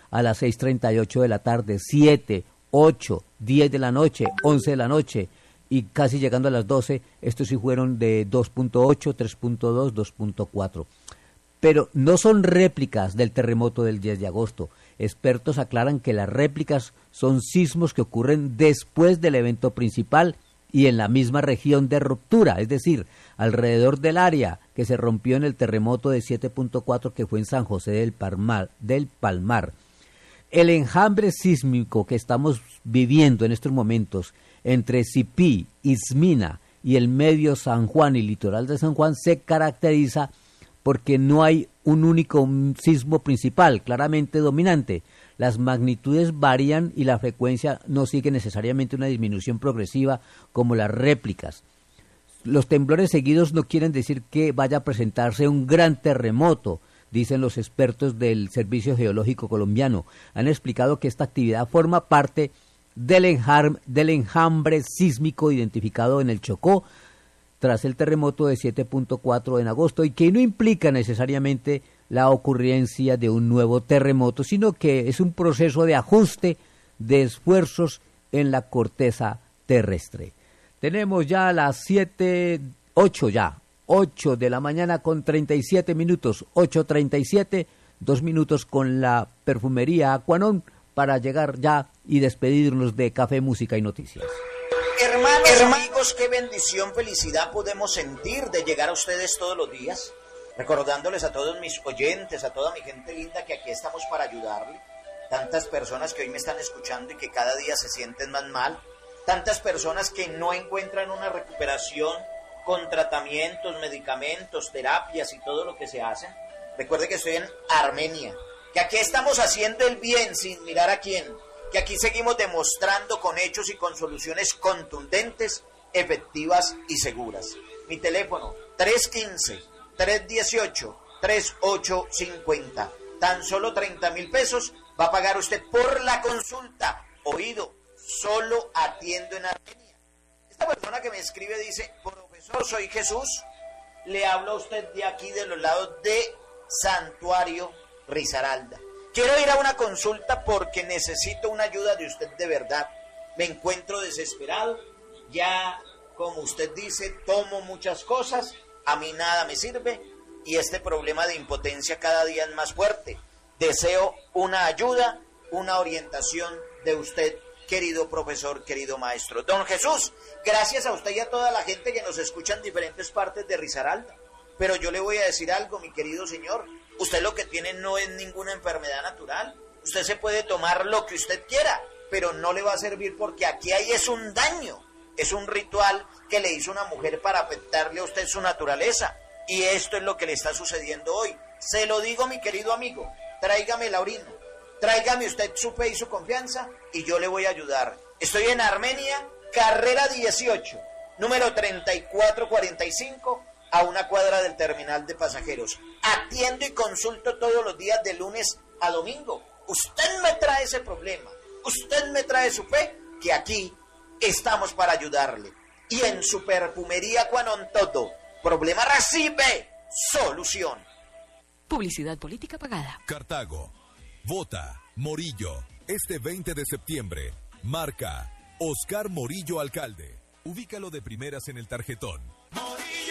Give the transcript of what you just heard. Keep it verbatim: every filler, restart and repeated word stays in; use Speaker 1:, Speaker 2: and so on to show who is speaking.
Speaker 1: a las seis treinta y ocho de la tarde, siete, ocho, diez de la noche, once de la noche y casi llegando a las doce, estos sí fueron de dos punto ocho, tres punto dos, dos punto cuatro. Pero no son réplicas del terremoto del diez de agosto. Expertos aclaran que las réplicas son sismos que ocurren después del evento principal y en la misma región de ruptura, es decir, alrededor del área que se rompió en el terremoto de siete punto cuatro que fue en San José del Palmar, del Palmar. El enjambre sísmico que estamos viviendo en estos momentos entre Sipí, Izmina y el medio San Juan y litoral de San Juan se caracteriza porque no hay un único sismo principal, claramente dominante. Las magnitudes varían y la frecuencia no sigue necesariamente una disminución progresiva como las réplicas. Los temblores seguidos no quieren decir que vaya a presentarse un gran terremoto, dicen los expertos del Servicio Geológico Colombiano. Han explicado que esta actividad forma parte del enjambre, del enjambre sísmico identificado en el Chocó tras el terremoto de siete punto cuatro en agosto y que no implica necesariamente la ocurrencia de un nuevo terremoto, sino que es un proceso de ajuste de esfuerzos en la corteza terrestre. Tenemos ya las siete, ocho ya, ocho de la mañana con treinta y siete minutos, ocho treinta y siete, dos minutos con la perfumería Aquanon para llegar ya y despedirnos de Café, Música y Noticias.
Speaker 2: Hermanos, Hermanos, amigos, qué bendición, felicidad podemos sentir de llegar a ustedes todos los días, recordándoles a todos mis oyentes, a toda mi gente linda que aquí estamos para ayudarle. Tantas personas que hoy me están escuchando y que cada día se sienten más mal, tantas personas que no encuentran una recuperación con tratamientos, medicamentos, terapias y todo lo que se hace. Recuerde que estoy en Armenia, que aquí estamos haciendo el bien sin mirar a quién, que aquí seguimos demostrando con hechos y con soluciones contundentes, efectivas y seguras. Mi teléfono, tres uno cinco, tres uno ocho, tres ocho cinco cero. Tan solo treinta mil pesos va a pagar usted por la consulta. Oído, solo atiendo en Armenia. Esta persona que me escribe dice, profesor, soy Jesús, le hablo a usted de aquí, de los lados de Santuario Risaralda. Quiero ir a una consulta porque necesito una ayuda de usted de verdad. Me encuentro desesperado, ya como usted dice, tomo muchas cosas, a mí nada me sirve y este problema de impotencia cada día es más fuerte. Deseo una ayuda, una orientación de usted, querido profesor, querido maestro. Don Jesús, gracias a usted y a toda la gente que nos escucha en diferentes partes de Risaralda. Pero yo le voy a decir algo, mi querido señor. Usted lo que tiene no es ninguna enfermedad natural. Usted se puede tomar lo que usted quiera, pero no le va a servir porque aquí hay es un daño. Es un ritual que le hizo una mujer para afectarle a usted su naturaleza. Y esto es lo que le está sucediendo hoy. Se lo digo, mi querido amigo. Tráigame la orina. Tráigame usted su fe y su confianza y yo le voy a ayudar. Estoy en Armenia, carrera dieciocho, número treinta y cuatro cuarenta y cinco, a una cuadra del terminal de pasajeros. Atiendo y consulto todos los días de lunes a domingo. Usted me trae ese problema, usted me trae su fe, que aquí estamos para ayudarle. Y en su perfumería Aquanon todo problema recibe solución.
Speaker 3: Publicidad política pagada.
Speaker 4: Cartago. Vota Morillo. Este veinte de septiembre. Marca Oscar Morillo Alcalde. Ubícalo de primeras en el tarjetón.